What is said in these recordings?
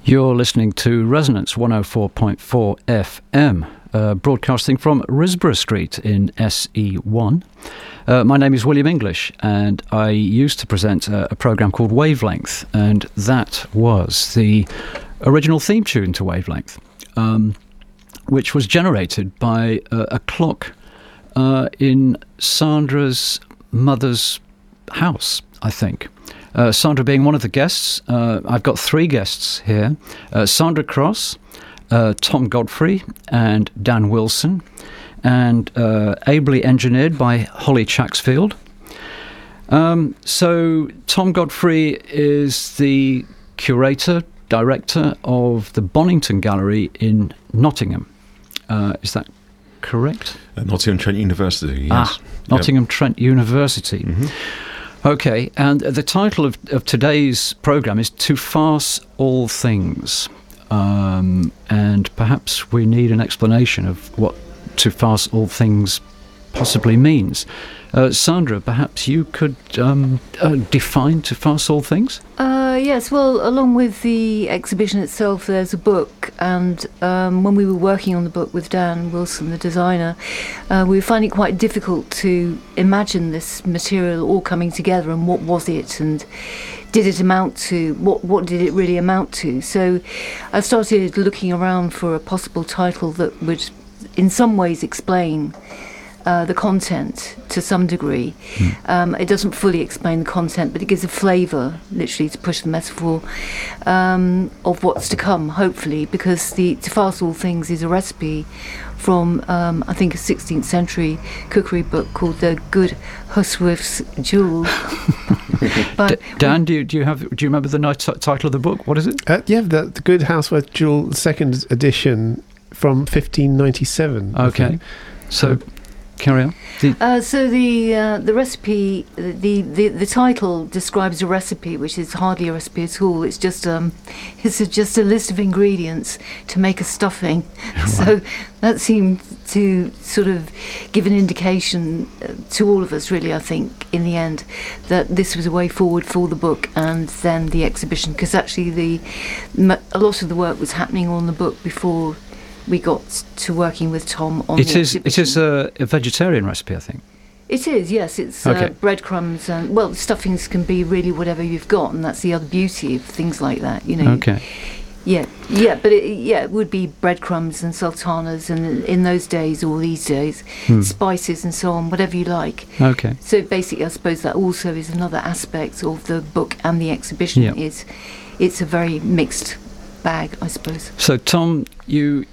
You're listening to Resonance 104.4 FM, broadcasting from Risborough Street in SE1. My name is William English, and I used to present a programme called Wavelength, and that was the original theme tune to Wavelength, which was generated by a clock in Sandra's mother's house, I think. Sandra being one of the guests. I've got three guests here. Sandra Cross, Tom Godfrey and Dan Wilson, and ably engineered by Holly Chaxfield. So Tom Godfrey is the curator, director of the Bonington Gallery in Nottingham. Is that correct? Nottingham Trent University, yes. Nottingham Trent University. Mm-hmm. Okay, and the title of today's programme is To Farce All Things. And perhaps we need an explanation of what To Farce All Things possibly means. Sandra, perhaps you could define To Farce All Things? Yes, well, along with the exhibition itself, there's a book, and when we were working on the book with Dan Wilson, the designer, we were finding it quite difficult to imagine this material all coming together, and what was it, and did it amount to, what did it really amount to? So I started looking around for a possible title that would in some ways explain the content to some degree. It doesn't fully explain the content, but it gives a flavour, literally, to push the metaphor of what's to come, hopefully, because the To Farce All Things is a recipe from, I think, a 16th century cookery book called The Good Huswif's Jewel. But Dan, do you remember the title of the book? What is it? The Good Housewife Jewel, second edition from 1597. Okay, so carry on. So the recipe, the title describes a recipe which is hardly a recipe at all. It's just just a list of ingredients to make a stuffing. Right. So that seemed to sort of give an indication to all of us, really, I think, in the end, that this was a way forward for the book and then the exhibition, because actually a lot of the work was happening on the book before we got to working with Tom on the exhibition. It is a vegetarian recipe, I think. It is, yes. It's okay. Breadcrumbs and, well, stuffings can be really whatever you've got, and that's the other beauty of things like that, you know. Okay. Yeah, but it would be breadcrumbs and sultanas, and in those days or these days, spices and so on, whatever you like. Okay. So basically, I suppose that also is another aspect of the book and the exhibition. Yep. It's a very mixed bag, I suppose. So, Tom, you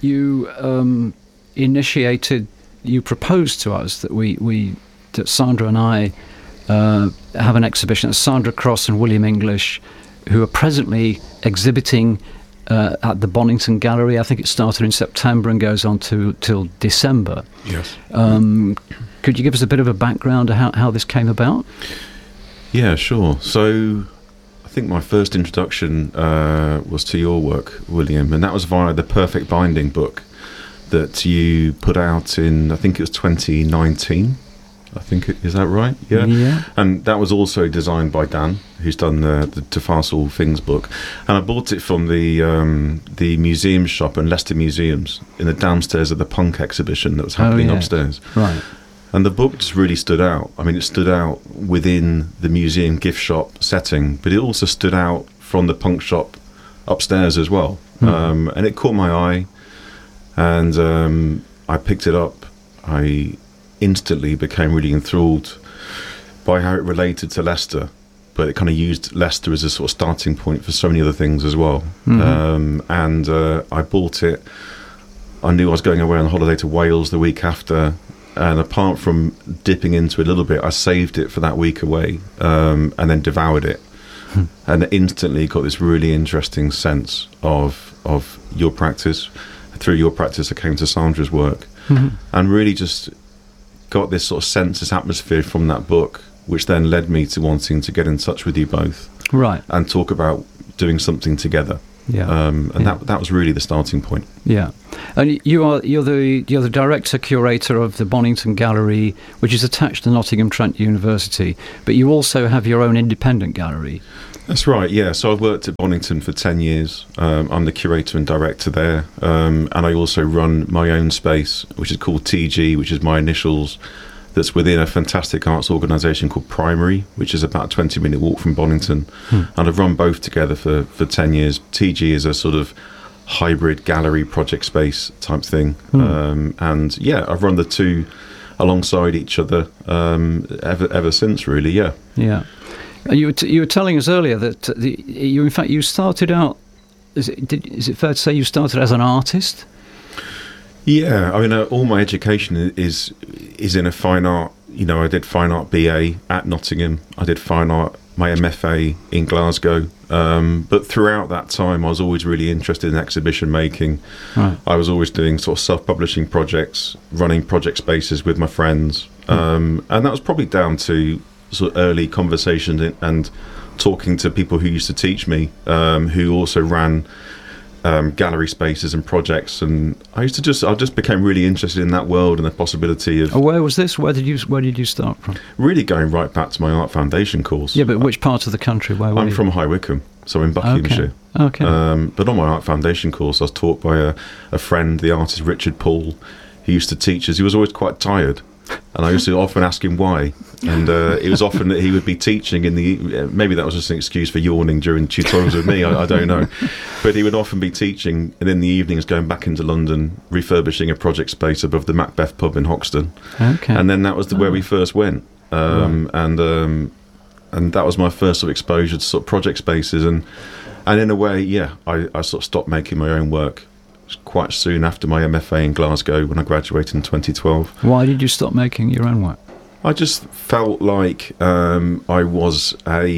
proposed to us that Sandra and I have an exhibition. It's Sandra Cross and William English, who are presently exhibiting at the Bonington Gallery. I think it started in September and goes on till December. Yes. Could you give us a bit of a background of how this came about? Yeah, sure. So I think my first introduction was to your work, William, and that was via the Perfect Binding book that you put out in, I think it was 2019. Is that right? Yeah. Yeah. And that was also designed by Dan, who's done the To Farce All Things book. And I bought it from the museum shop in Leicester Museums in the downstairs of the punk exhibition that was happening upstairs. Right. And the book just really stood out. I mean, it stood out within the museum gift shop setting, but it also stood out from the punk shop upstairs as well. And it caught my eye, and I picked it up. I instantly became really enthralled by how it related to Leicester, but it kind of used Leicester as a sort of starting point for so many other things as well. And I bought it. I knew I was going away on holiday to Wales the week after, and apart from dipping into it a little bit, I saved it for that week away, and then devoured it, and instantly got this really interesting sense of your practice. Through your practice, I came to Sandra's work, and really just got this sort of sense, this atmosphere from that book, which then led me to wanting to get in touch with you both, right, and talk about doing something together. Yeah, that was really the starting point. Yeah, and you're the director curator of the Bonington Gallery, which is attached to Nottingham Trent University, but you also have your own independent gallery. That's right, yeah. So I've worked at Bonington for 10 years. I'm the curator and director there. And I also run my own space, which is called TG, which is my initials, that's within a fantastic arts organisation called Primary, which is about a 20-minute walk from Bonington. And I've run both together for 10 years. TG is a sort of hybrid gallery project space type thing. And yeah, I've run the two alongside each other ever since, really, yeah. Yeah. You were telling us earlier that you started out. Is it fair to say you started as an artist? Yeah, I mean, all my education is in a fine art. You know, I did fine art BA at Nottingham. I did fine art, my MFA in Glasgow. But throughout that time, I was always really interested in exhibition making. Right. I was always doing sort of self-publishing projects, running project spaces with my friends, and that was probably down to sort of early conversations and talking to people who used to teach me, who also ran gallery spaces and projects, and I just became really interested in that world and the possibility of. Oh, where was this? Where did you start from? Really going right back to my art foundation course. Yeah, but which part of the country? Where were I'm you? from High Wycombe, so in Buckinghamshire. Okay. But on my art foundation course, I was taught by a friend, the artist Richard Paul, who used to teach us. He was always quite tired, and I used to often ask him why. And it was often that he would be teaching in the. Maybe that was just an excuse for yawning during tutorials with me. I don't know, but he would often be teaching, and in the evenings going back into London, refurbishing a project space above the Macbeth pub in Hoxton. Okay. And then that was where we first went, right. And that was my first sort of exposure to sort of project spaces, and in a way, yeah, I sort of stopped making my own work quite soon after my MFA in Glasgow when I graduated in 2012. Why did you stop making your own work? I just felt like I was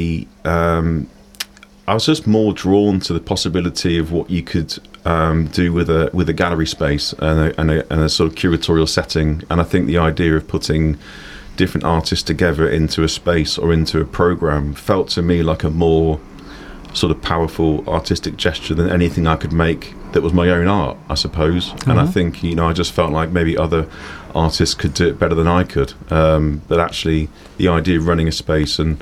just more drawn to the possibility of what you could do with a gallery space and a sort of curatorial setting. And I think the idea of putting different artists together into a space or into a program felt to me like a more sort of powerful artistic gesture than anything I could make that was my own art, I suppose. And I think, I just felt like maybe other artists could do it better than I could. But actually, the idea of running a space and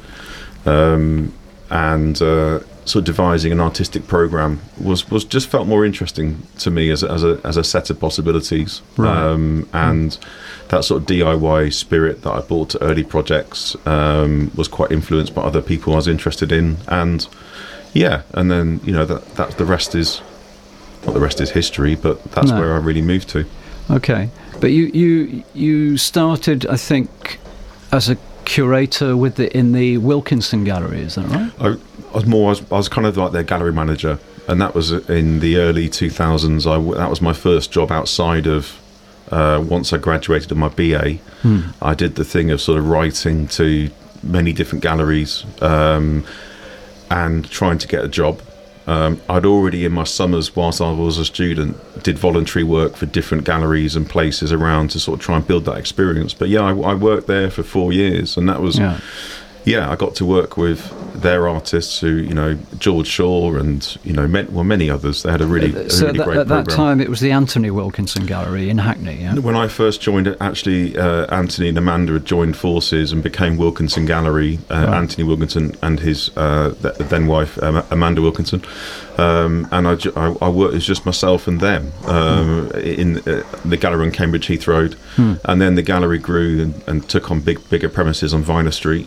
sort of devising an artistic program was just felt more interesting to me as a set of possibilities. Right. And that sort of DIY spirit that I brought to early projects was quite influenced by other people I was interested in. And yeah, and then that the rest is not the rest is history, but that's where I really moved to. Okay, but you started, I think, as a curator in the Wilkinson Gallery, is that right? I was kind of like their gallery manager, and that was in the early 2000s. That was my first job outside of once I graduated in my BA. I did the thing of sort of writing to many different galleries. And trying to get a job. I'd already in my summers, whilst I was a student, did voluntary work for different galleries and places around to sort of try and build that experience. But yeah, I worked there for 4 years, and that was I got to work with their artists who, George Shaw and, many others. They had a really great program. At that time, it was the Anthony Wilkinson Gallery in Hackney, yeah? When I first joined it, actually, Anthony and Amanda had joined forces and became Wilkinson Gallery. Right. Anthony Wilkinson and his then wife, Amanda Wilkinson. And I worked as just myself and them in the gallery on Cambridge Heath Road. And then the gallery grew and took on bigger premises on Viner Street.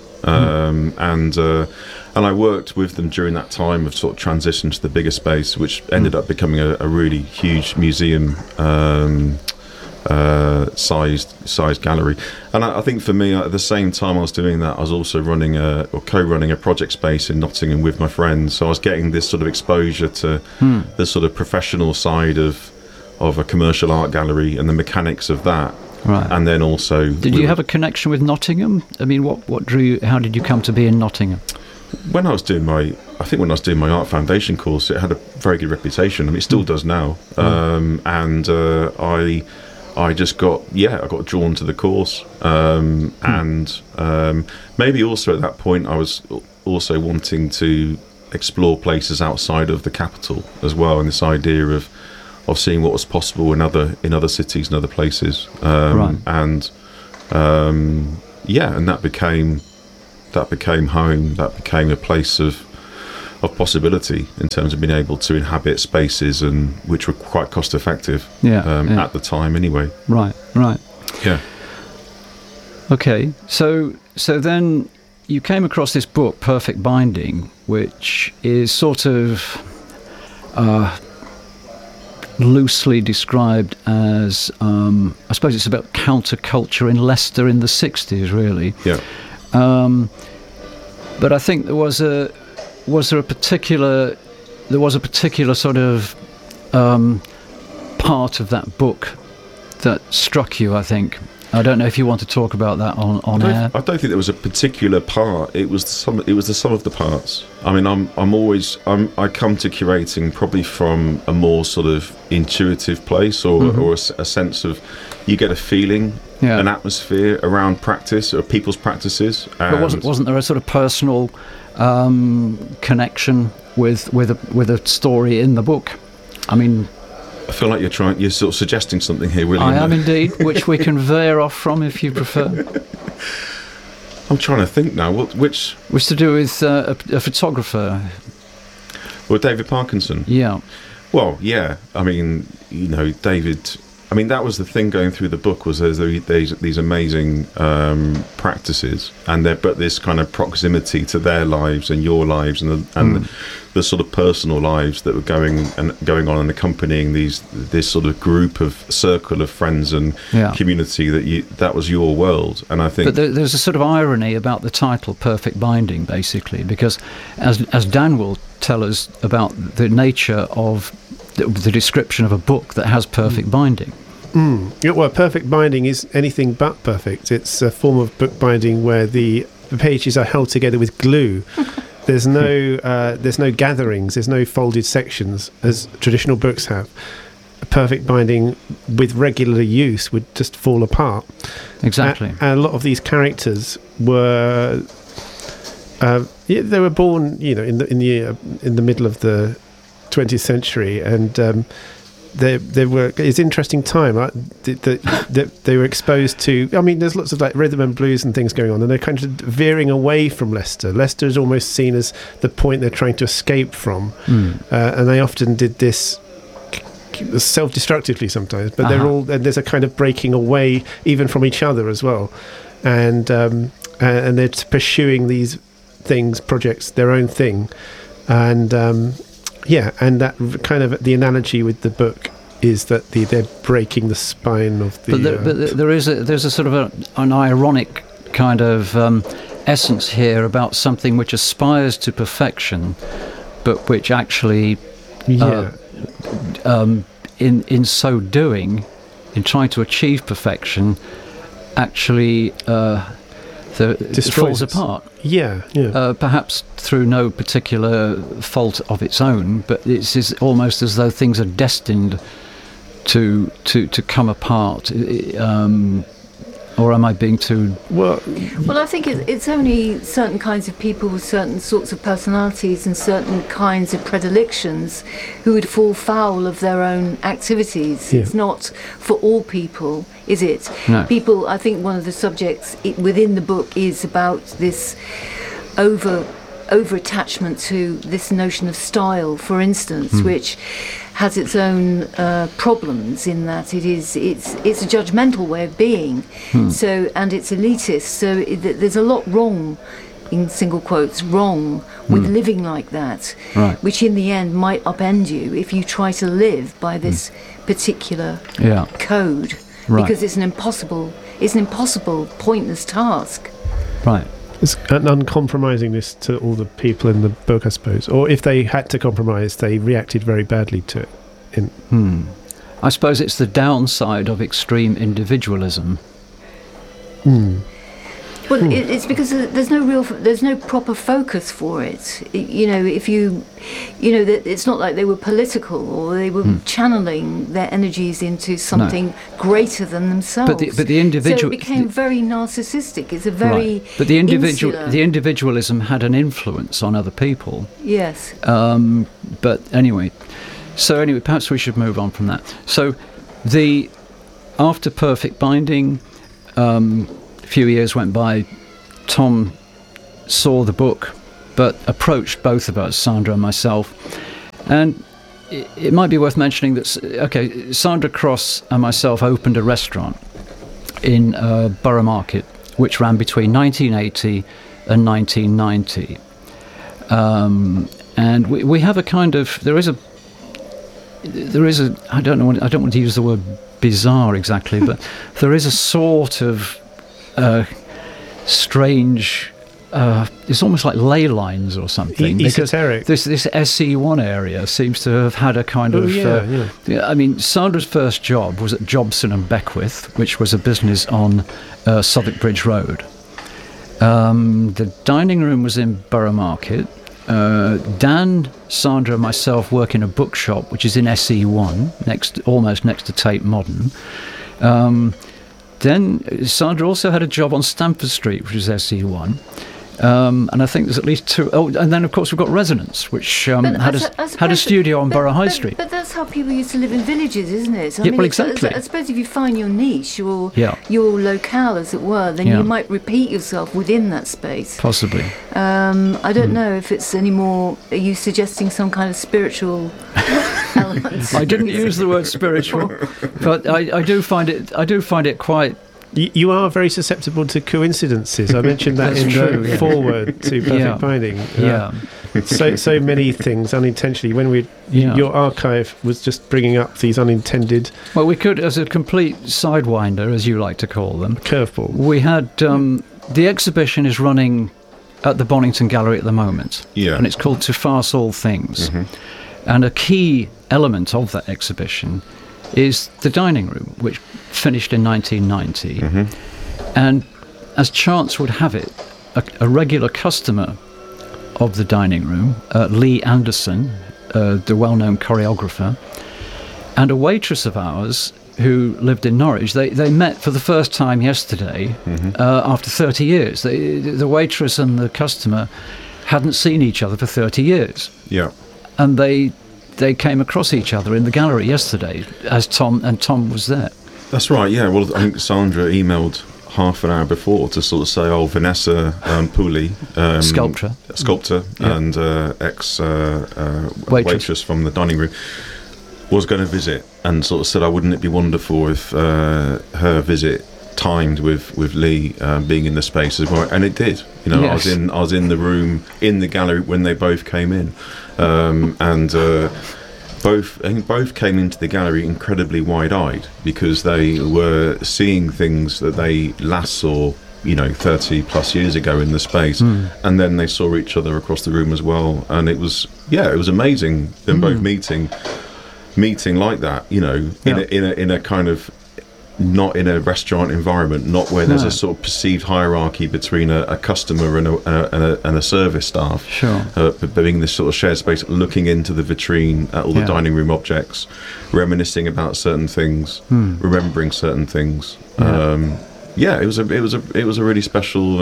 And I worked with them during that time of sort of transition to the bigger space, which ended up becoming a really huge museum sized gallery. And I think for me, at the same time I was doing that, I was also co-running a project space in Nottingham with my friends. So I was getting this sort of exposure to the sort of professional side of a commercial art gallery and the mechanics of that. Right. And then also... Did you have a connection with Nottingham? I mean, what drew you... How did you come to be in Nottingham? When I was doing my art foundation course, it had a very good reputation. I mean, it still does now. I just got drawn to the course. And maybe also at that point, I was also wanting to explore places outside of the capital as well, and this idea of seeing what was possible in other cities and other places. Right. And that became home. That became a place of of possibility in terms of being able to inhabit spaces and which were quite cost effective at the time anyway. Right. Yeah. Okay, so then you came across this book, Perfect Binding, which is sort of loosely described as, I suppose it's about counterculture in Leicester in the 60s, really. Yeah. But I think there was a particular sort of part of that book that struck you, I think. I don't know if you want to talk about that on air. I don't think there was a particular part. It was the sum of the parts. I mean, I come to curating probably from a more sort of intuitive place, or a sense of, you get a feeling, an atmosphere around practice or people's practices. But wasn't there a sort of personal connection with a story in the book? I mean, I feel like you're sort of suggesting something here, William. I am indeed, which we can veer off from if you prefer. I'm trying to think now. Which was to do with a photographer. Well, David Parkinson. Yeah. Well, yeah. I mean, David. I mean, that was the thing going through the book, was there's these amazing practices, but this kind of proximity to their lives and your lives, and the sort of personal lives that were going on and accompanying this sort of circle of friends and community that was your world. And I think, but there's a sort of irony about the title "Perfect Binding," basically, because as Dan will tell us about the nature of the description of a book that has perfect binding. Yeah, well, perfect binding is anything but perfect. It's a form of book binding where the pages are held together with glue. There's no gatherings, there's no folded sections as traditional books have. A perfect binding with regular use would just fall apart. Exactly. And a lot of these characters were they were born, in the middle of the 20th century, and they were. It's an interesting time. They were exposed to. I mean, there's lots of like rhythm and blues and things going on, and they're kind of veering away from Leicester. Leicester is almost seen as the point they're trying to escape from, and they often did this self-destructively sometimes. But there's a kind of breaking away even from each other as well, and they're pursuing these projects, their own thing, and. And that kind of the analogy with the book is that they're breaking the spine of the. But there's a sort of an ironic kind of essence here about something which aspires to perfection, but which actually, in so doing, in trying to achieve perfection, actually. It falls apart. Perhaps through no particular fault of its own, but it's almost as though things are destined to come apart. Or am I being too... Well, I think it's only certain kinds of people with certain sorts of personalities and certain kinds of predilections who would fall foul of their own activities. Yeah. It's not for all people, is it? No. People, I think one of the subjects within the book is about this over-attachment to this notion of style, for instance, which has its own problems in that it's a judgmental way of being, so, and it's elitist, so there's a lot wrong, in single quotes, wrong with living like that, right, which in the end might upend you if you try to live by this particular code, right, because it's an impossible, pointless task. Right. It's an uncompromisingness to all the people in the book, I suppose. Or if they had to compromise, they reacted very badly to it. I suppose it's the downside of extreme individualism. Well, it's because there's no proper focus for it. It's not like they were political or they were channeling their energies into something greater than themselves. But the individual, so it became very narcissistic. It's a very But the individualism had an influence on other people. Yes. But anyway, perhaps we should move on from that. So, after Perfect Binding. A few years went by. Tom saw the book but approached both of us, Sandra and myself. And it might be worth mentioning that, Sandra Cross and myself opened a restaurant in Borough Market, which ran between 1980 and 1990. And we have a kind of, there is a, I don't want to use the word bizarre exactly, but there is a sort of strange, it's almost like ley lines or something. Esoteric. Because this SE1 area seems to have had a kind of... I mean, Sandra's first job was at Jobson and Beckwith, which was a business on Southwark Bridge Road. The dining room was in Borough Market. Dan, Sandra and myself work in a bookshop, which is in SE1, almost next to Tate Modern. Then Sandra also had a job on Stamford Street, which is SE1. And I think there's at least two. Oh, and then of course we've got Resonance, which had a studio on Borough High Street. But that's how people used to live in villages, isn't it? Well, exactly. I suppose if you find your niche or your locale, as it were, then you might repeat yourself within that space. Possibly. I don't know if it's any more. Are you suggesting some kind of spiritual element? I didn't use the word spiritual, but I do find it quite. You are very susceptible to coincidences. I mentioned that in the foreword to Perfect Finding. So many things unintentionally. When your archive was just bringing up these unintended. Well, we could, as a complete sidewinder, as you like to call them, curveball. We had the exhibition is running at the Bonington Gallery at the moment, and it's called To Farce All Things. Mm-hmm. And a key element of that exhibition is the dining room, which finished in 1990. Mm-hmm. And as chance would have it, a regular customer of the dining room, Lee Anderson, the well-known choreographer, and a waitress of ours who lived in Norwich, they met for the first time yesterday, after 30 years. The waitress and the customer hadn't seen each other for 30 years. Yeah. And they came across each other in the gallery yesterday, as Tom was there. That's right, yeah. Well, I think Sandra emailed half an hour before to sort of say, Vanessa Pooley, sculptor, and waitress from the dining room, was going to visit, and sort of said, wouldn't it be wonderful if her visit timed with Lee being in the space as well? And it did. Yes. I was in the room in the gallery when they both came in, and both came into the gallery incredibly wide-eyed, because they were seeing things that they last saw 30 plus years ago in the space, and then they saw each other across the room as well, and it was amazing them both meeting like that, in a kind of, not in a restaurant environment, not where there's a sort of perceived hierarchy between a customer and a service staff. Sure. But being this sort of shared space, looking into the vitrine at all the dining room objects, reminiscing about certain things, remembering certain things. It was a really special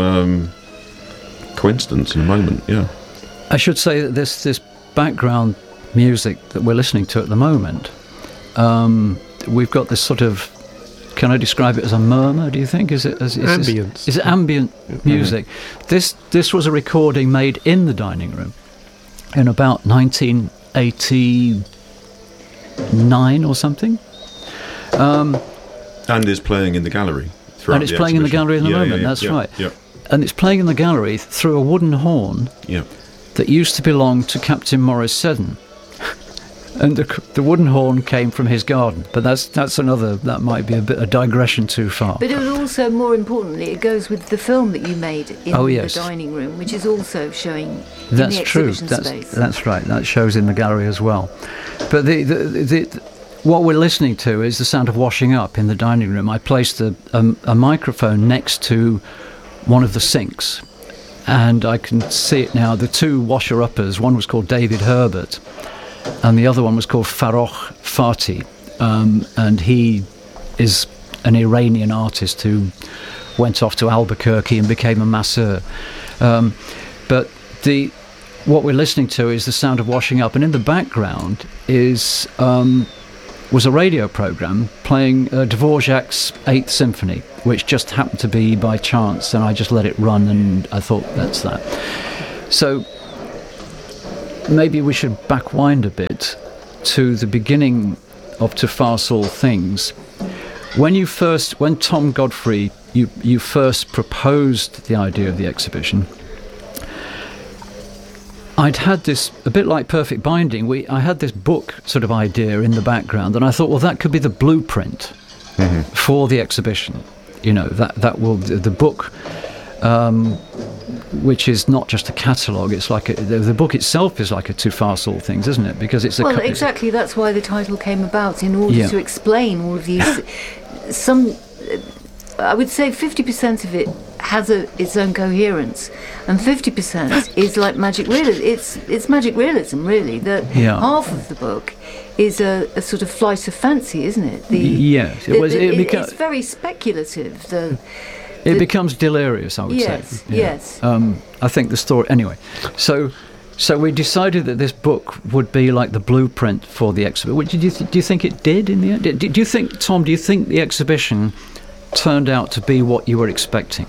coincidence and moment. Yeah. I should say that this background music that we're listening to at the moment, we've got this sort of. Can I describe it as a murmur, do you think? Is it ambience? Is it ambient music? This was a recording made in the dining room in about 1989 or something. And is playing in the gallery. And it's playing in the gallery at the moment, that's right. Yeah. And it's playing in the gallery through a wooden horn that used to belong to Captain Maurice Seddon. And the wooden horn came from his garden, but that might be a digression too far. But it was also, more importantly, it goes with the film that you made in the dining room, which is also showing in the exhibition space. That's right. That shows in the gallery as well. But what we're listening to is the sound of washing up in the dining room. I placed a microphone next to one of the sinks, and I can see it now. The two washer-uppers, one was called David Herbert, and the other one was called Farrokh Fatih, and he is an Iranian artist who went off to Albuquerque and became a masseur. But what we're listening to is the sound of washing up, and in the background was a radio program playing Dvorak's 8th Symphony, which just happened to be by chance, and I just let it run, and I thought, that's that. So maybe we should backwind a bit to the beginning of To Farce All Things. When Tom Godfrey, you first proposed the idea of the exhibition, I'd had this, a bit like Perfect Binding, I had this book sort of idea in the background, and I thought, well, that could be the blueprint for the exhibition. That will, the book, which is not just a catalogue, it's like the book itself is like a To Farce All Things, isn't it? Because it's exactly, that's why the title came about, in order to explain all of these. I would say 50% of it has its own coherence, and 50% is like magic realism. It's magic realism, really. Half of the book is a sort of flight of fancy, isn't it? It's very speculative. It becomes delirious, I would say. Yes. I think the story. Anyway, so we decided that this book would be like the blueprint for the exhibition. Do you think it did in the end? Do you think, Tom? Do you think the exhibition turned out to be what you were expecting?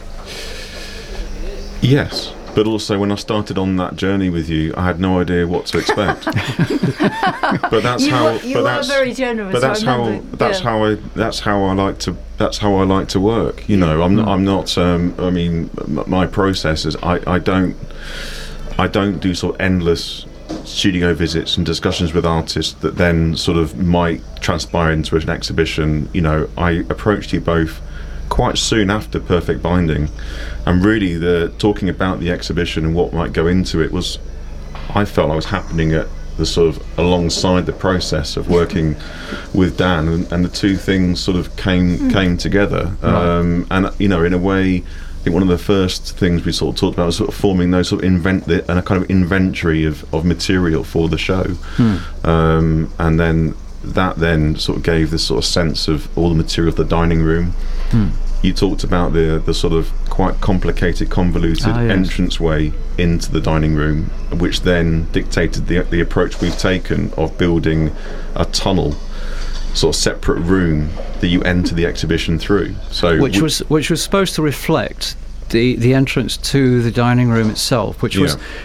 Yes, but also when I started on that journey with you, I had no idea what to expect. But that's you are very generous. But that's how I like to work. I'm not. I mean, my process is I don't do sort of endless studio visits and discussions with artists that then sort of might transpire into an exhibition. I approached you both quite soon after Perfect Binding, and really the talking about the exhibition and what might go into it I felt I was happening at the sort of alongside the process of working with Dan, and the two things sort of came together. And in a way, I think one of the first things we sort of talked about was sort of forming those sort of a kind of inventory of material for the show, and then that sort of gave this sort of sense of all the material of the dining room. You talked about the sort of quite complicated, convoluted entranceway into the dining room, which then dictated the approach we've taken of building a tunnel, sort of separate room that you enter the exhibition through. So which was supposed to reflect the entrance to the dining room itself, which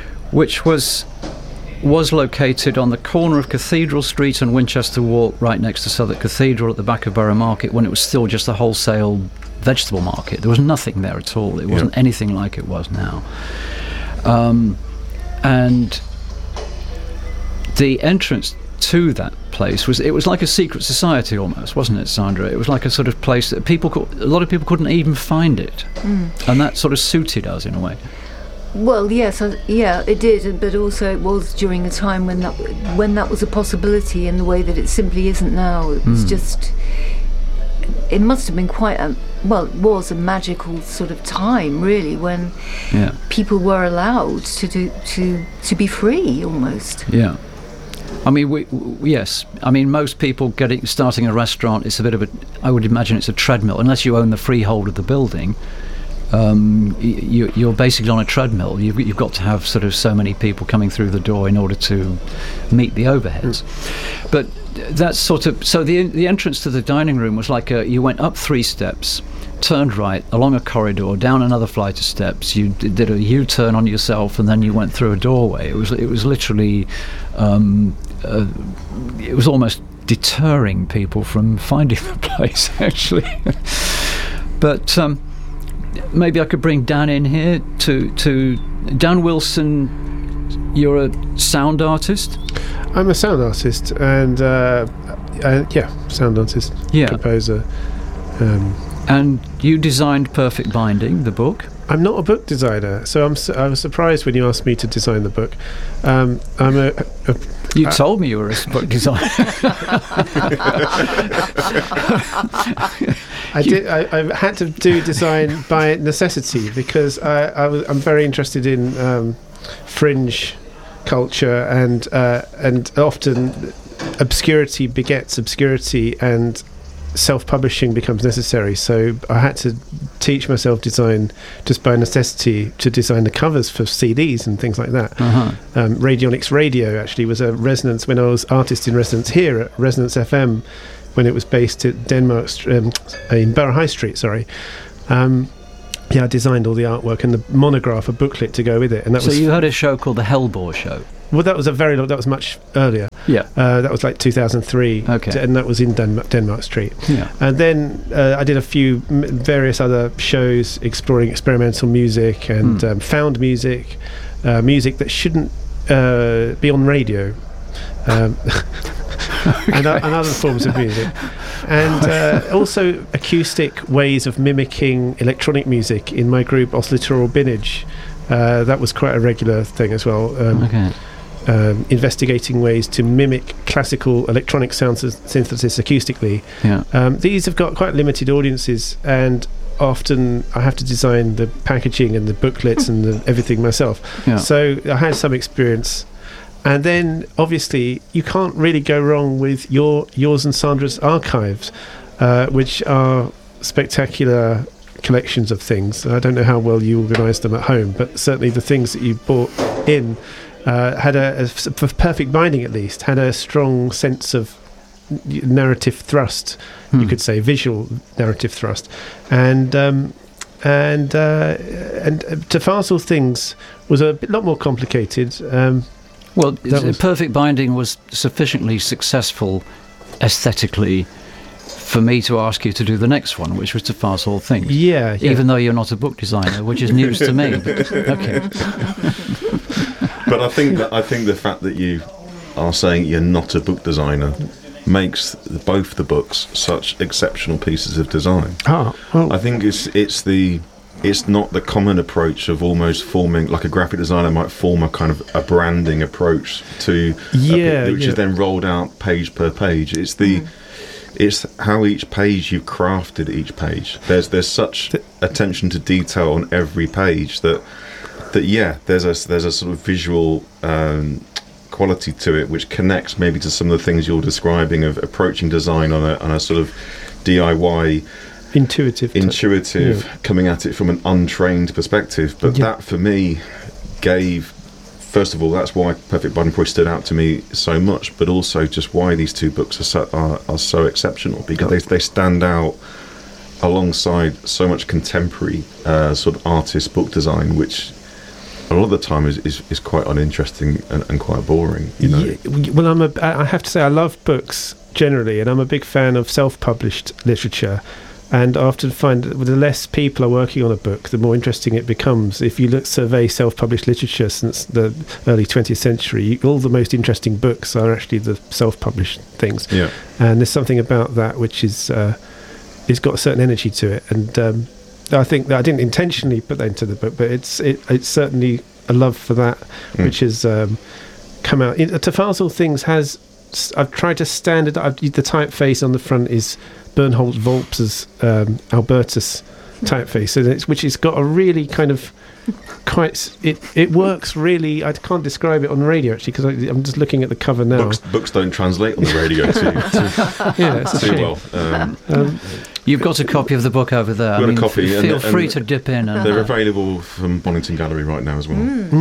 was located on the corner of Cathedral Street and Winchester Walk, right next to Southwark Cathedral, at the back of Borough Market, when it was still just a wholesale vegetable market. There was nothing there at all. It wasn't anything like it was now. And the entrance to that place was like a secret society almost, wasn't it, Sandra? It was like a sort of place that a lot of people couldn't even find it, and that sort of suited us in a way. Well, yes, it did, but also it was during a time when that was a possibility in the way that it simply isn't now. It was just, it must have been it was a magical sort of time, really, when people were allowed to be free almost. Yeah. I mean, yes. I mean, most people starting a restaurant, it's a bit of I would imagine it's a treadmill, unless you own the freehold of the building. You're basically on a treadmill. You've got to have sort of so many people coming through the door in order to meet the overheads. But that's sort of, so the entrance to the dining room was like you went up 3 steps, turned right along a corridor, down another flight of steps. You did a U-turn on yourself, and then you went through a doorway. It was literally it was almost deterring people from finding the place, actually. But maybe I could bring Dan in here to Dan Wilson. You're a sound artist. I'm a sound artist, and sound artist, composer. And you designed Perfect Binding, the book. I'm not a book designer, so I was surprised when you asked me to design the book. You told me you were a book designer. I did. I had to do design by necessity because I'm very interested in fringe culture, and often obscurity begets obscurity, and self-publishing becomes necessary. So I had to teach myself design just by necessity to design the covers for CDs and things like that. Radionics Radio actually was a Resonance when I was artist in residence here at Resonance FM when it was based at Denmark in Borough High Street. I designed all the artwork and the monograph, a booklet to go with it. And that you had a show called the Hellbore Show. Well, that was that was much earlier. Yeah. That was like 2003. Okay. And that was in Denmark Street. Yeah. And then I did a few various other shows exploring experimental music and found music, music that shouldn't be on radio. And other forms of music, and also acoustic ways of mimicking electronic music in my group Oscillatoral Binage. That was quite a regular thing as well. Investigating ways to mimic classical electronic sound synthesis acoustically. Yeah. These have got quite limited audiences, and often I have to design the packaging and the booklets and everything myself. Yeah. So I had some experience. And then, obviously, you can't really go wrong with yours and Sandra's archives, which are spectacular collections of things. I don't know how well you organised them at home, but certainly the things that you brought in had for perfect binding, at least, had a strong sense of narrative thrust, you could say, visual narrative thrust. And Tafasel Things was a lot more complicated. Well, Perfect Binding was sufficiently successful aesthetically for me to ask you to do the next one, which was To Farce All Things. Yeah. Even though you're not a book designer, which is news to me. But, okay. But I think the fact that you are saying you're not a book designer makes both the books such exceptional pieces of design. I think it's not the common approach of almost forming, like a graphic designer might form a kind of a branding approach to which is then rolled out page per page. It's how each page you've crafted each page. There's such attention to detail on every page that there's a sort of visual quality to it which connects maybe to some of the things you're describing of approaching design on a sort of DIY intuitive coming at it from an untrained perspective. But that for me gave, first of all, that's why Perfect Binding probably stood out to me so much, but also just why these two books are so exceptional, because they stand out alongside so much contemporary sort of artist book design, which a lot of the time is quite uninteresting and quite boring, you know. Yeah, well, I have to say I love books generally, and I'm a big fan of self-published literature. And I often find that the less people are working on a book, the more interesting it becomes. If you survey self-published literature since the early 20th century, all the most interesting books are actually the self-published things. Yeah. And there's something about that which is it's got a certain energy to it. And I think that I didn't intentionally put that into the book, but it's certainly a love for that, which has come out. Tafasel Things has. I've tried to standardize. The typeface on the front is Bernhold Volps's Albertus typeface, which has got a really kind of it works really. I can't describe it on the radio actually, because I'm just looking at the cover now. Books don't translate on the radio too well. You've got a copy of the book over there. Got a copy. Feel free to dip in. And they're available from Bonington Gallery right now as well.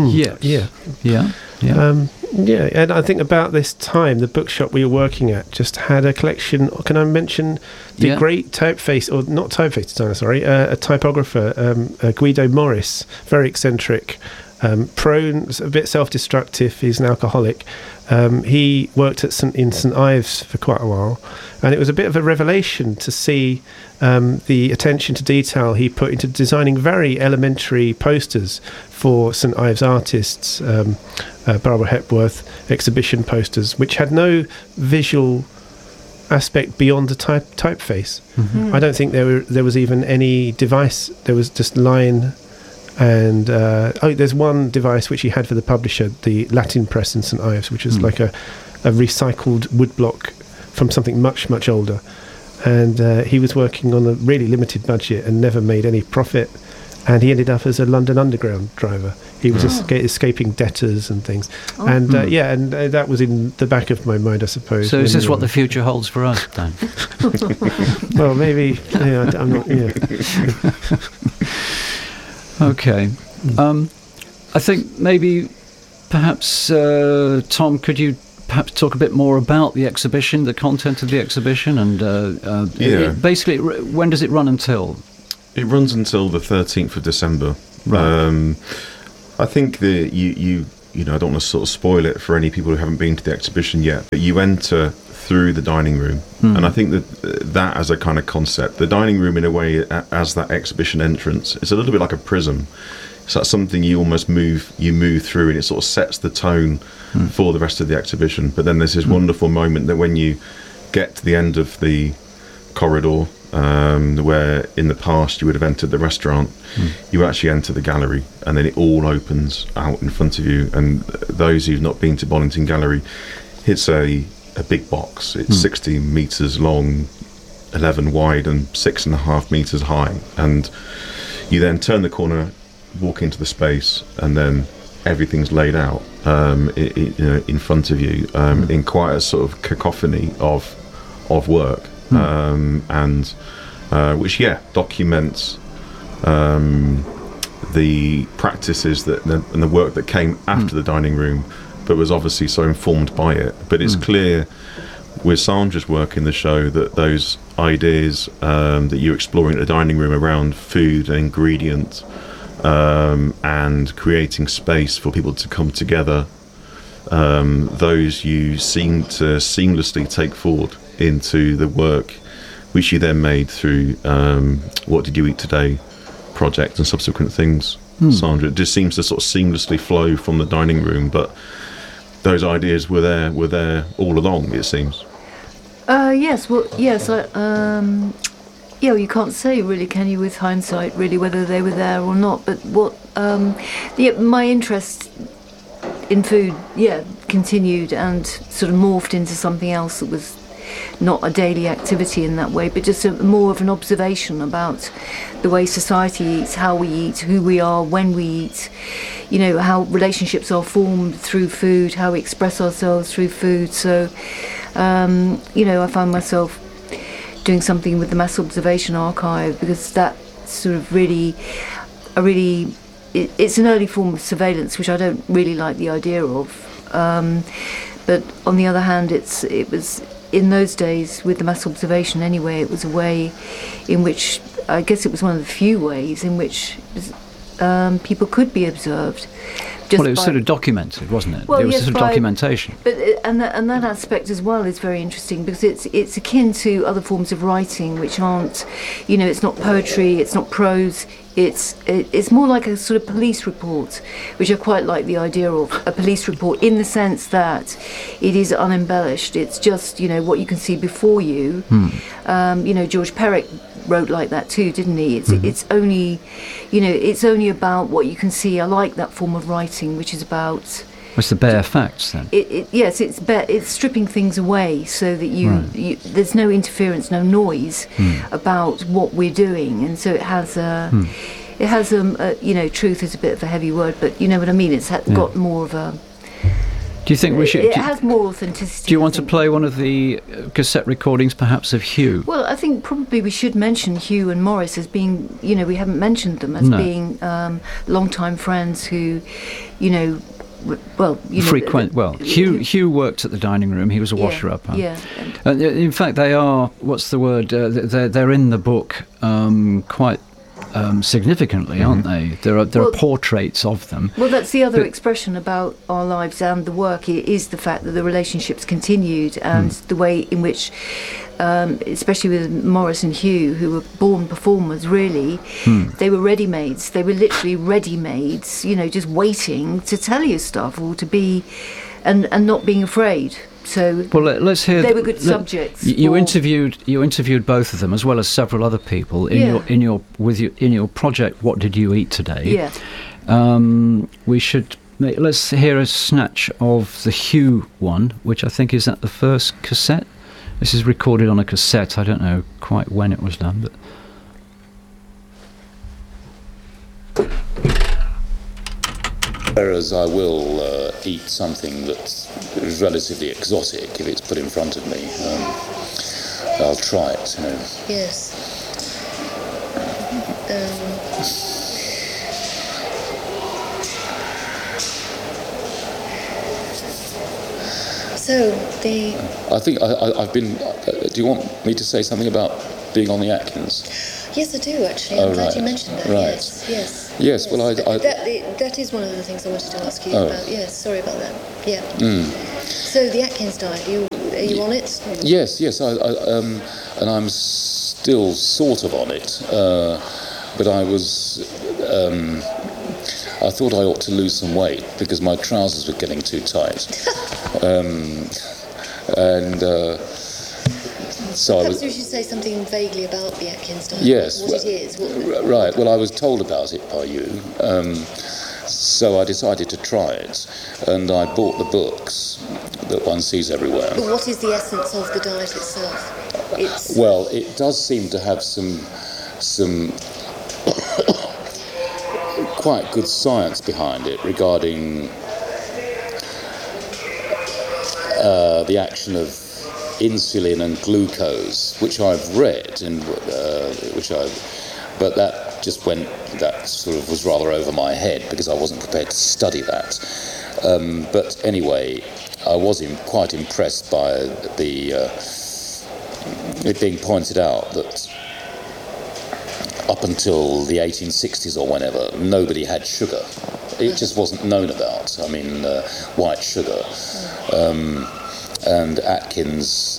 Yeah, and I think about this time, the bookshop we were working at just had a collection. Can I mention the great typeface, or not typeface designer, sorry, a typographer, Guido Morris, very eccentric, prone, a bit self-destructive. He's an alcoholic. He worked in St Ives for quite a while, and it was a bit of a revelation to see the attention to detail he put into designing very elementary posters for St Ives artists, Barbara Hepworth exhibition posters, which had no visual aspect beyond the typeface. I don't think there was even any device. There was just line. And there's one device which he had for the publisher, the Latin press in St Ives, which is like a recycled woodblock from something much, much older. And he was working on a really limited budget and never made any profit. And he ended up as a London Underground driver. He was escaping debtors and things. And that was in the back of my mind, I suppose. So is this what the future holds for us, Dan? Well, maybe. I'm not. Yeah. Okay. I think maybe perhaps, Tom, could you perhaps talk a bit more about the exhibition, the content of the exhibition, and basically, when does it run until? It runs until the 13th of December. Right. I think you I don't want to sort of spoil it for any people who haven't been to the exhibition yet, but you enter through the dining room. And I think that as a kind of concept, the dining room in a way as that exhibition entrance, it's a little bit like a prism. So that's something you almost move through, and it sort of sets the tone for the rest of the exhibition. But then there's this wonderful moment that when you get to the end of the corridor, where in the past you would have entered the restaurant, you actually enter the gallery, and then it all opens out in front of you. And those who've not been to Bollington Gallery, it's a big box. It's 60 metres long, 11 wide, and 6.5 metres high. And you then turn the corner, walk into the space, and then everything's laid out in front of you in quite a sort of cacophony of work, and which documents the practices and the work that came after the dining room, but was obviously so informed by it. But it's clear with Sandra's work in the show that those ideas that you're exploring at the dining room around food and ingredients, and creating space for people to come together, those you seem to seamlessly take forward into the work which you then made through What Did You Eat Today project and subsequent things. Sandra, it just seems to sort of seamlessly flow from the dining room, but those ideas were there all along, it seems. Yes, you can't say really, can you, with hindsight, really, whether they were there or not. But my interest in food, continued and sort of morphed into something else that was not a daily activity in that way, but just more of an observation about the way society eats, how we eat, who we are, when we eat, how relationships are formed through food, how we express ourselves through food. So, I found myself doing something with the Mass Observation Archive, because that sort of it's an early form of surveillance, which I don't really like the idea of. But on the other hand, it was in those days, with the mass observation anyway, it was a way in which, I guess it was one of the few ways in which people could be observed. It was sort of documented, wasn't it? Well, it was sort of documentation. But and that aspect as well is very interesting, because it's akin to other forms of writing, which aren't, it's not poetry, it's not prose. It's more like a sort of police report, which I quite like the idea of, a police report, in the sense that it is unembellished. It's just, what you can see before you. George Perec wrote like that too, didn't he? It's only, it's only about what you can see. I like that form of writing, which is about... It's the bare facts, then. Yes, it's stripping things away so that there's no interference, no noise about what we're doing, and so it has truth is a bit of a heavy word, but you know what I mean. It's got more of a... Do you think we should... It has more authenticity. Do you want to play one of the cassette recordings, perhaps, of Hugh? Well, I think probably we should mention Hugh and Maurice as being, we haven't mentioned them as being long-time friends who, frequent. Hugh worked at the dining room. He was a washer-up. In fact, they are. What's the word? They're in the book quite significantly, aren't they? There are portraits of them. Well, that's the other expression about our lives and the work. It is the fact that the relationships continued, and the way in which, especially with Maurice and Hugh, who were born performers, really, they were ready-mades. They were literally ready-mades, just waiting to tell you stuff, or to be, and not being afraid. So let's hear. They were good subjects. You interviewed both of them, as well as several other people in your project. What Did You Eat Today? Yeah. Let's hear a snatch of the Hugh one, which I think is at the first cassette. This is recorded on a cassette. I don't know quite when it was done, but. Whereas I will eat something that's relatively exotic if it's put in front of me. I'll try it. Yes. I think I've been... do you want me to say something about being on the Atkins? Yes, I do actually. I'm glad you mentioned that. Right. Yes. Yes. Well, that is one of the things I wanted to ask you about. Yes. Sorry about that. Yeah. So the Atkins diet, are you on it? Yes. And I'm still sort of on it, but I was. I thought I ought to lose some weight because my trousers were getting too tight, so perhaps we should say something vaguely about the Atkins diet. Yes. What it is. Right. Well, I was told about it by you, so I decided to try it, and I bought the books that one sees everywhere. But what is the essence of the diet itself? Well, it does seem to have some quite good science behind it regarding the action of insulin and glucose, which I've read, but that sort of was rather over my head because I wasn't prepared to study that. But anyway, I was quite impressed by it being pointed out that up until the 1860s or whenever, nobody had sugar. It just wasn't known about. I mean, white sugar. And Atkins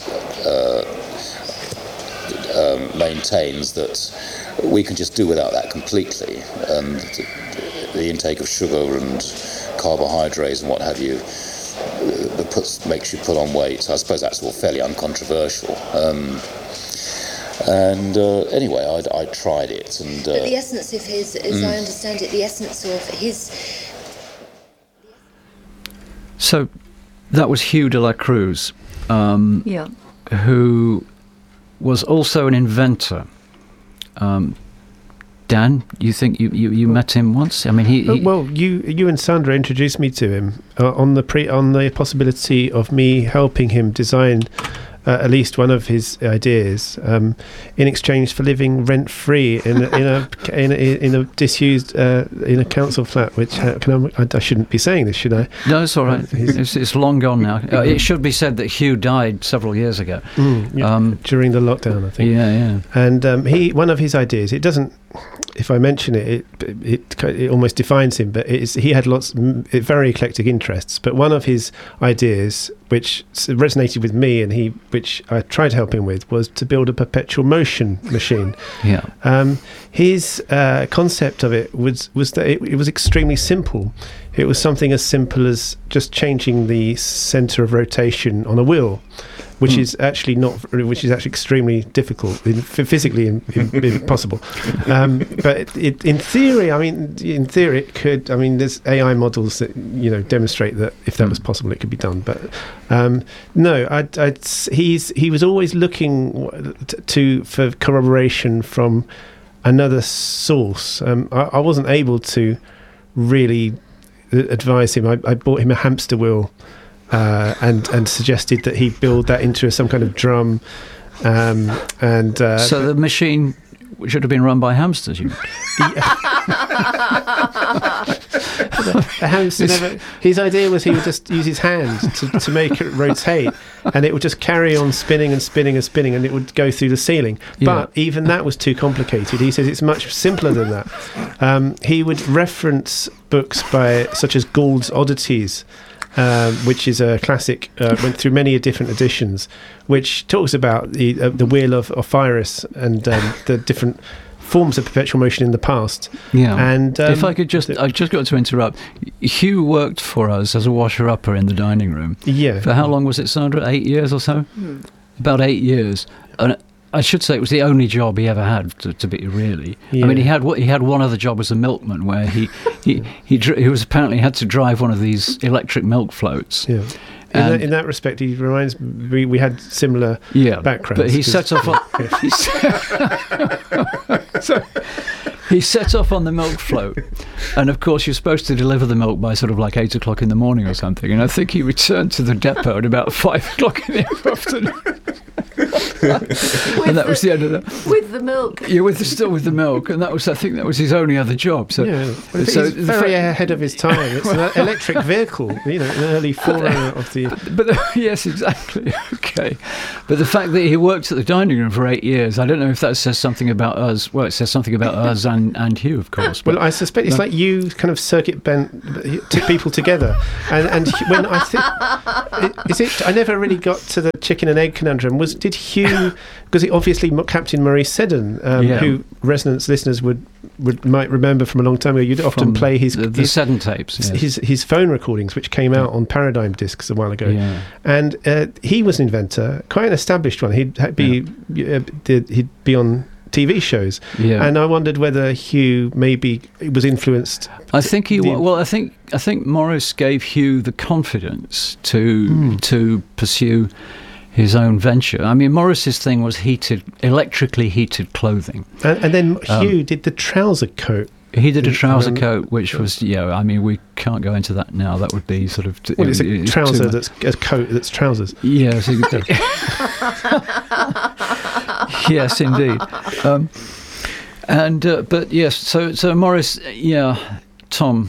maintains that we can just do without that completely, and the intake of sugar and carbohydrates and what have you makes you put on weight. I suppose that's all fairly uncontroversial. Anyway, I tried it, and but the essence of his, as I understand it, the essence of his. So that was Hugh de la Cruz, who was also an inventor. Dan, you think you met him once? I mean, he well, you and Sandra introduced me to him on the possibility of me helping him design at least one of his ideas in exchange for living rent free in a disused in a council flat. Which I shouldn't be saying this, should I? No, it's all right. It's long gone now. It should be said that Hugh died several years ago during the lockdown, I think. Yeah. And one of his ideas. It doesn't. If I mention it almost defines him. But he had very eclectic interests. But one of his ideas, which resonated with me, and which I tried to help him with, was to build a perpetual motion machine. Yeah. His concept of it was that it was extremely simple. It was something as simple as just changing the centre of rotation on a wheel, which is actually extremely difficult, physically impossible. But in theory, it could. I mean, there's AI models that demonstrate that if that was possible, it could be done. But no, he was always looking for corroboration from another source. I wasn't able to really advise him. I bought him a hamster wheel. And suggested that he build that into some kind of drum, so the machine should have been run by hamsters. The hamster his idea was he would just use his hand to make it rotate, and it would just carry on spinning and spinning and spinning, and it would go through the ceiling. But even that was too complicated. He says it's much simpler than that. He would reference books such as Gould's Oddities, which is a classic, went through many different editions, which talks about the wheel of Osiris and the different forms of perpetual motion in the past. Yeah. And if I could I just got to interrupt. Hugh worked for us as a washer-upper in the dining room. Yeah. For how long was it, Sandra? 8 years or so? About 8 years. And I should say it was the only job he ever had, to be really. Yeah. I mean, he had one other job as a milkman, where he was apparently had to drive one of these electric milk floats. Yeah. In that respect, he reminds me, we had similar backgrounds. But he set off on, he set off on the milk float, and of course you're supposed to deliver the milk by sort of like 8 o'clock in the morning or something. And I think he returned to the depot at about 5 o'clock in the afternoon. And that was the end of that. With the milk. Yeah, still with the milk, and I think that was his only other job. So, yeah. Well, he's very ahead of his time. It's an electric vehicle, an early forerunner of the. But yes, exactly. Okay, but the fact that he worked at the dining room for 8 years, I don't know if that says something about us. Well, it says something about us and Hugh, of course. Well, I suspect it's like you kind of circuit bent people together, and when I think is it? I never really got to the chicken and egg conundrum. Did Hugh, because obviously Captain Maurice Seddon, who Resonance listeners might remember from a long time ago, you'd often play his Seddon tapes, his phone recordings, which came out on Paradigm discs a while ago, and he was an inventor, quite an established one. He'd be on TV shows, and I wondered whether Hugh maybe was influenced. I think I think Maurice gave Hugh the confidence to pursue his own venture. I mean, Maurice's thing was electrically heated clothing, and then Hugh did the trouser coat. He did a trouser coat, which was, I mean, we can't go into that now. That would be sort of... Well, it's a trouser that's a coat that's trousers. Yes, yes, indeed. But yes, so Maurice, Tom...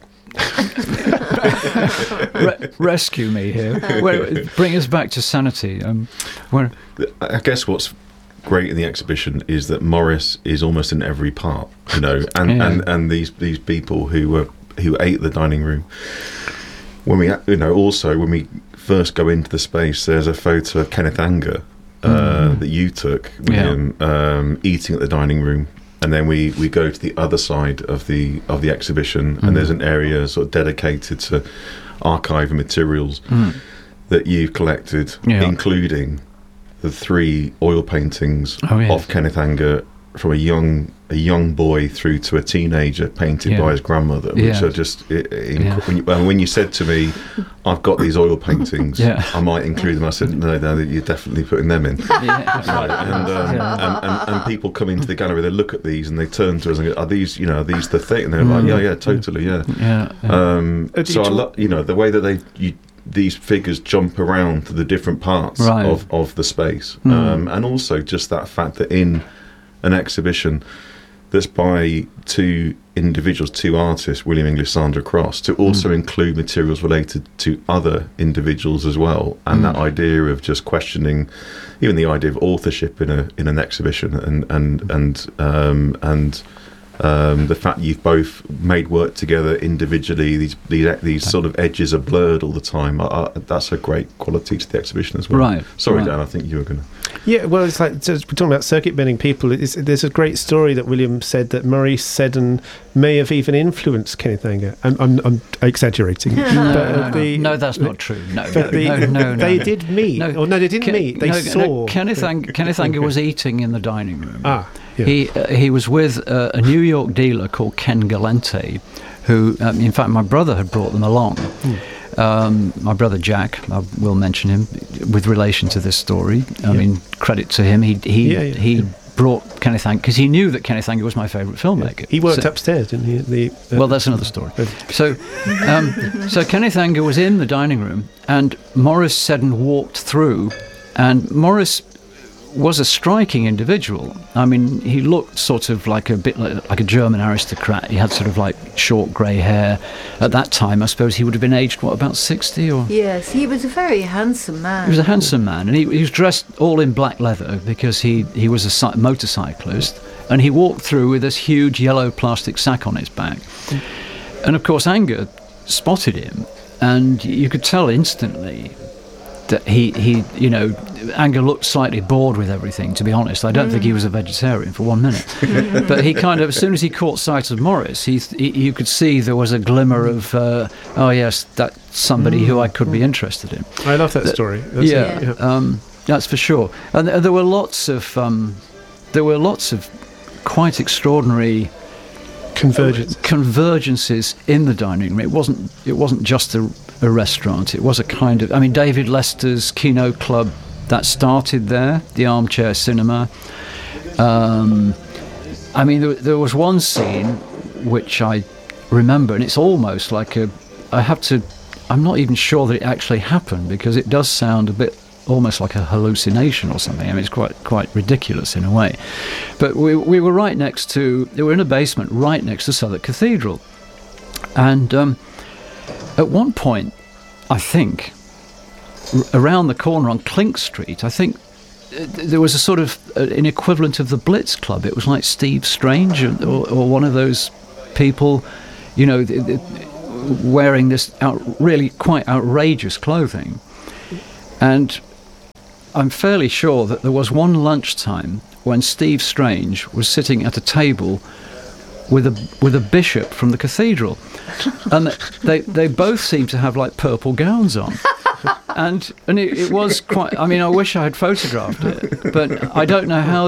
rescue me here. Bring us back to sanity. I guess what's great in the exhibition is that Maurice is almost in every part, and these people who ate the dining room. When we first go into the space, there's a photo of Kenneth Anger that you took with him eating at the dining room. And then we go to the other side of the exhibition, and there's an area sort of dedicated to archive and materials that you've collected, including the 3 oil paintings of Kenneth Anger from a young boy through to a teenager, painted by his grandmother, which are just when you said to me, I've got these oil paintings, I might include them, I said no, you're definitely putting them in. And people come into the gallery, they look at these and they turn to us and go, are these the thing? And they're like, totally, so I love the way that these figures jump around to the different parts of the space, and also just that fact that in an exhibition that's by 2 individuals, 2 artists, William English, Sandra Cross, to also include materials related to other individuals as well, and that idea of just questioning even the idea of authorship in an exhibition, and the fact you've both made work together individually, these sort of edges are blurred all the time. That's a great quality to the exhibition as well. Right. Sorry, Dan, I think you were going to... Yeah, well, it's like, we're talking about circuit bending people. There's a great story that William said that Maurice Seddon may have even influenced Kenneth Anger. I'm exaggerating. No, that's not true. No. They did meet. No, they didn't meet. They saw. Kenneth Anger was eating in the dining room. Yeah. He was with a New York dealer called Ken Galante, who, in fact, my brother had brought them along. My brother Jack, I will mention him with relation to this story. I mean, credit to him. He brought Kenneth Anger because he knew that Kenneth Anger was my favourite filmmaker. Yeah. He worked upstairs, didn't he? Well, that's another story. So Kenneth Anger was in the dining room, and Maurice Seddon walked through, and Maurice was a striking individual. I mean, he looked sort of like a German aristocrat. He had sort of like short grey hair. At that time, I suppose he would have been aged, about 60 or... Yes, he was a very handsome man. He was a handsome man, and he was dressed all in black leather because he was a motorcyclist, and he walked through with this huge yellow plastic sack on his back. And of course, Anger spotted him, and you could tell instantly that Anger looked slightly bored with everything, to be honest. I don't think he was a vegetarian for 1 minute. But he kind of, as soon as he caught sight of Maurice, you could see there was a glimmer of, yes, that's somebody who I could be interested in. I love that story. That's for sure. And there were lots of quite extraordinary convergences in the dining room. It wasn't just a restaurant. It was a kind of... I mean, David Lester's Kino Club, that started there, the armchair cinema. I mean, there was one scene which I remember, and it's almost like I'm not even sure that it actually happened, because it does sound a bit almost like a hallucination or something. I mean, it's quite ridiculous in a way. But we were right next to, we were in a basement right next to Southwark Cathedral. And at one point, I think, around the corner on Clink Street, I think there was a sort of an equivalent of the Blitz Club. It was like Steve Strange or one of those people, you know, wearing this really quite outrageous clothing. And I'm fairly sure that there was one lunchtime when Steve Strange was sitting at a table with a bishop from the cathedral, and they both seemed to have like purple gowns on. And it was quite, I mean, I wish I had photographed it, but I don't know how